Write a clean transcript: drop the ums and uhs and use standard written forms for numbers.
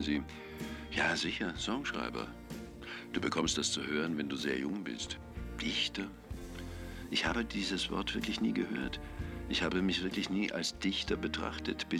Sie. Ja, sicher, Songschreiber. Du bekommst das zu hören, wenn du sehr jung bist. Dichter? Ich habe dieses Wort wirklich nie gehört. Ich habe mich wirklich nie als Dichter betrachtet, bis